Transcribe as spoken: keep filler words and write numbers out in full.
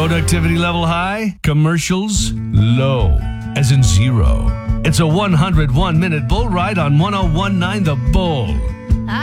Productivity level high, commercials low, as in zero. It's a one hundred one minute bull ride on one oh one point nine The Bull.